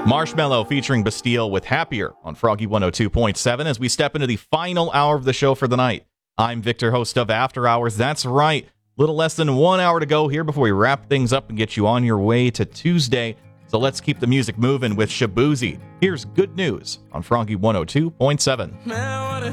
Marshmello featuring Bastille with Happier on Froggy 102.7 as we step into the final hour of the show for the night. I'm Victor, host of After Hours. That's right. Little less than 1 hour to go here before we wrap things up and get you on your way to Tuesday. So let's keep the music moving with Shaboozey. Here's Good News on Froggy 102.7.